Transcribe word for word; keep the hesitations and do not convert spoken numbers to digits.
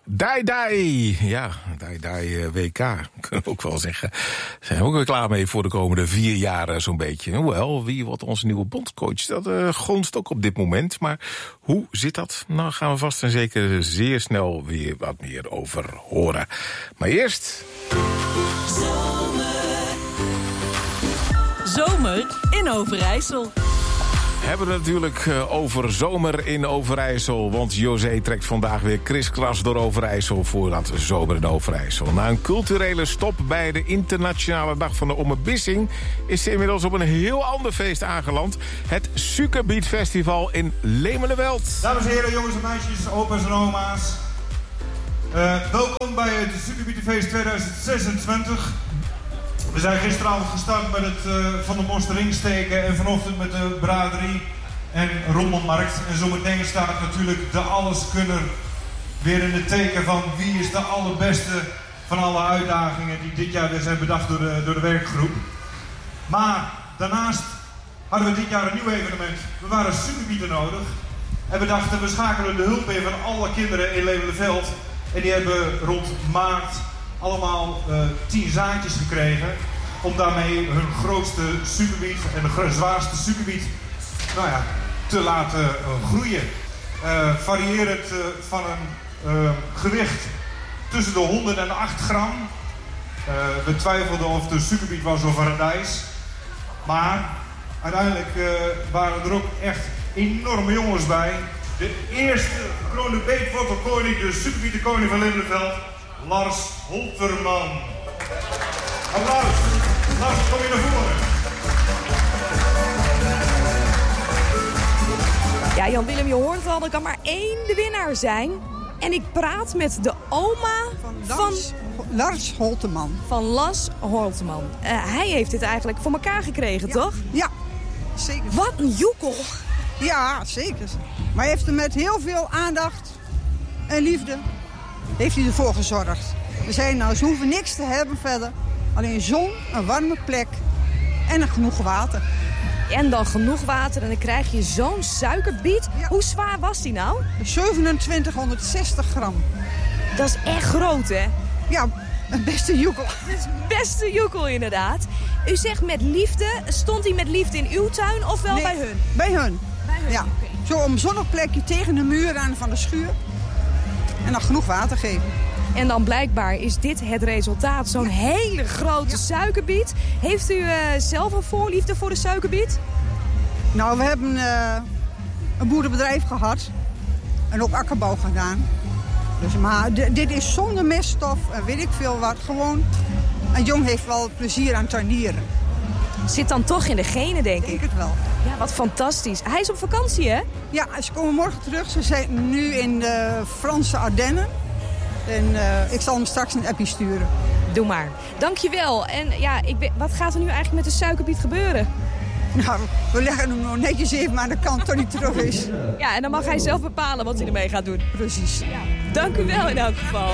Dai Dai. Ja, Dai Dai W K, kunnen we ook wel zeggen. Zijn we ook weer klaar mee voor de komende vier jaar zo'n beetje. Hoewel, wie wordt onze nieuwe bondscoach? Dat uh, gonst ook op dit moment. Maar hoe zit dat? Nou, gaan we vast en zeker zeer snel weer wat meer over horen. Maar eerst... Zomer. Zomer in Overijssel. We hebben het natuurlijk over zomer in Overijssel. Want José trekt vandaag weer kriskras door Overijssel voor dat zomer in Overijssel. Na een culturele stop bij de internationale dag van de Ommebissing is ze inmiddels op een heel ander feest aangeland. Het Suikerbiet Festival in Lemelenveld. Dames en heren, jongens en meisjes, opa's en oma's. Uh, welkom bij het Suikerbietenfeest tweeduizend zesentwintig. We zijn gisteravond gestart met het uh, Van de Most ringsteken en vanochtend met de braderie en rommelmarkt. En zometeen staat natuurlijk de alleskunner weer in het teken van wie is de allerbeste van alle uitdagingen die dit jaar weer zijn bedacht door de, door de werkgroep. Maar daarnaast hadden we dit jaar een nieuw evenement. We waren suikerbieten nodig en we dachten we schakelen de hulp in van alle kinderen in Lemelenveld. En die hebben rond maart allemaal uh, tien zaadjes gekregen om daarmee hun grootste suikerbiet en de zwaarste suikerbiet nou ja, te laten uh, groeien. Uh, variërend uh, van een uh, gewicht tussen de honderd en acht gram. Uh, we twijfelden of de suikerbiet was of een radijs. Maar uiteindelijk uh, waren er ook echt enorme jongens bij. De eerste gekroonde beetwortelkoning, de suikerbietenkoning van Lemelenveld, Lars Holterman. Applaus. Lars, kom je naar voren. Ja, Jan-Willem, je hoort al, er kan maar één de winnaar zijn. En ik praat met de oma van Lars, van, Lars Holterman. Van Lars Holterman. Uh, hij heeft dit eigenlijk voor elkaar gekregen, ja, toch? Ja, zeker. Wat een joekel. Ja, zeker. Maar hij heeft er met heel veel aandacht en liefde heeft hij ervoor gezorgd. We zeiden nou, ze hoeven niks te hebben verder. Alleen zon, een warme plek en een genoeg water. En dan genoeg water en dan krijg je zo'n suikerbiet. Ja. Hoe zwaar was die nou? zevenentwintighonderdzestig gram. Dat is echt groot, hè? Ja, een beste joekel. Dat is beste joekel, inderdaad. U zegt met liefde. Stond hij met liefde in uw tuin of wel nee, bij hun? Bij hun. Bij hun, ja. Okay. Zo om zonnig plekje tegen de muur aan van de schuur. En dan genoeg water geven. En dan blijkbaar is dit het resultaat. Zo'n ja. hele grote ja. suikerbiet. Heeft u uh, zelf een voorliefde voor de suikerbiet? Nou, we hebben uh, een boerenbedrijf gehad. En ook akkerbouw gedaan. Dus, maar d- dit is zonder meststof en weet ik veel wat. Gewoon, een jong heeft wel plezier aan tuinieren. Zit dan toch in de genen, denk ik. Ik denk het wel. Ja, wat fantastisch. Hij is op vakantie, hè? Ja, ze komen morgen terug. Ze zijn nu in de Franse Ardennen. En uh, ik zal hem straks een appie sturen. Doe maar. Dankjewel. En ja, ik ben, wat gaat er nu eigenlijk met de suikerbiet gebeuren? Nou, we leggen hem nog netjes even aan de kant tot hij terug is. Ja, en dan mag hij zelf bepalen wat hij ermee gaat doen. Precies. Ja. Dank u wel in elk geval.